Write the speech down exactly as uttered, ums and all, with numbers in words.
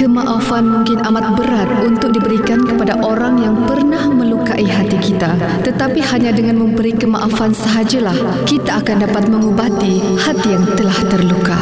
Kemaafan mungkin amat berat untuk diberikan kepada orang yang pernah melukai hati kita. Tetapi hanya dengan memberi kemaafan sahajalah kita akan dapat mengubati hati yang telah terluka.